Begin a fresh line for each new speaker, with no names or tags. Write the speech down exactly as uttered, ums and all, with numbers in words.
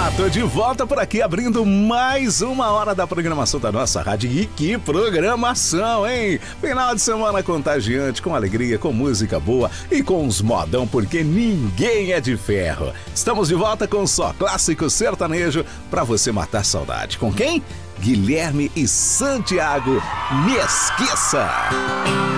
Já tô de volta por aqui, abrindo mais uma hora da programação da nossa rádio. E que programação, hein? Final de semana contagiante, com alegria, com música boa e com uns modão, porque ninguém é de ferro. Estamos de volta com só clássico sertanejo pra você matar saudade. Com quem? Guilherme e Santiago. Me esqueça!